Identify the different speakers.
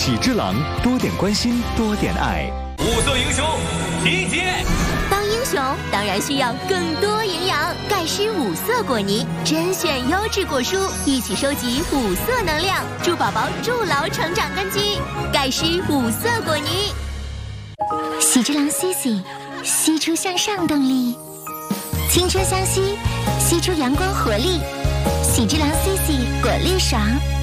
Speaker 1: 喜之郎，多点关心，多点爱。
Speaker 2: 五色英雄集结。
Speaker 3: 当英雄当然需要更多营养，钙湿五色果泥，甄选优质果蔬，一起收集五色能量，助宝宝筑牢成长根基。钙湿五色果泥。
Speaker 4: 喜之郎 CC， 吸出向上动力，青春相吸，吸出阳光活力。喜之郎 CC 果粒爽。